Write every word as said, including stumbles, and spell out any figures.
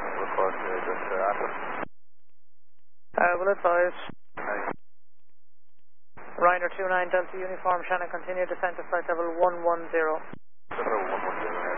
record uh, just uh, after. Uh, will advise. Aye. Ryder two nine Delta Uniform, Shannon, continue descent to flight level one one zero. Level one one zero.